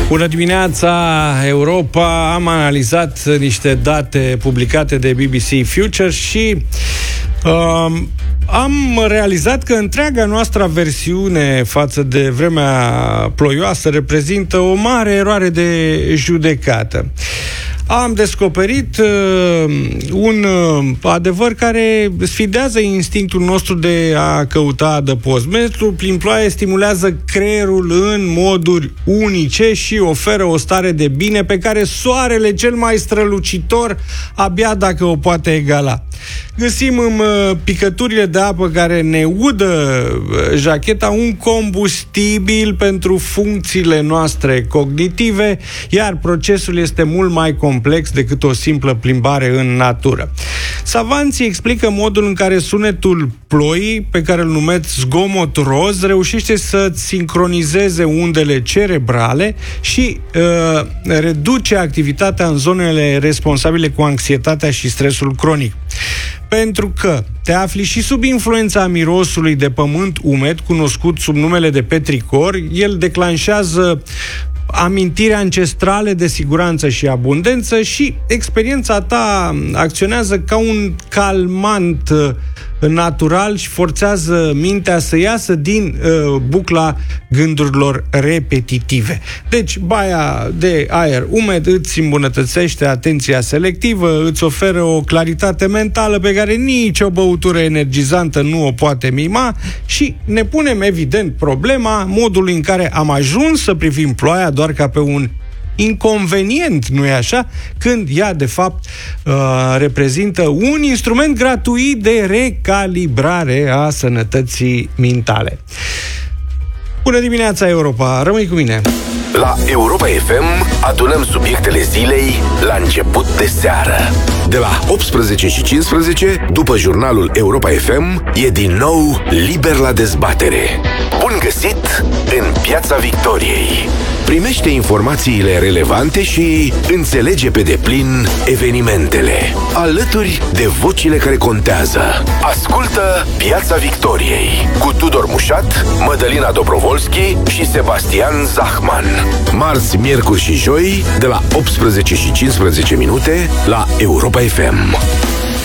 Bună dimineața, Europa! Am analizat niște date publicate de BBC Future și am realizat că întreaga noastră aversiune față de vremea ploioasă reprezintă o mare eroare de judecată. Am descoperit un adevăr care sfidează instinctul nostru de a căuta adăpost. Metrul prin ploaie stimulează creierul în moduri unice și oferă o stare de bine pe care soarele cel mai strălucitor abia dacă o poate egala. Găsim în picăturile de apă care ne udă jacheta un combustibil pentru funcțiile noastre cognitive, iar procesul este mult mai complex decât o simplă plimbare în natură. Savanții explică modul în care sunetul ploii, pe care îl numesc zgomot roz, reușește să sincronizeze undele cerebrale și reduce activitatea în zonele responsabile cu anxietatea și stresul cronic. Pentru că te afli și sub influența mirosului de pământ umed, cunoscut sub numele de petricor, el declanșează amintiri ancestrale de siguranță și abundență și experiența ta acționează ca un calmant natural și forțează mintea să iasă din bucla gândurilor repetitive. Deci, baia de aer umed îți îmbunătățește atenția selectivă, îți oferă o claritate mentală pe care nicio băutură energizantă nu o poate mima și ne punem evident problema modului în care am ajuns să privim ploaia doar ca pe un inconvenient, nu-i așa? Când ea, de fapt, reprezintă un instrument gratuit de recalibrare a sănătății mintale. Bună dimineața, Europa! Rămâi cu mine! La Europa FM adunăm subiectele zilei la început de seară. De la 18:15, după jurnalul Europa FM, e din nou liber la dezbatere. Bun găsit în Piața Victoriei! Primește informațiile relevante și înțelege pe deplin evenimentele, alături de vocile care contează. Ascultă Piața Victoriei cu Tudor Mușat, Mădălina Dobrovolski și Sebastian Zahman. Marți, miercuri și joi, de la 18:15 la Europa FM.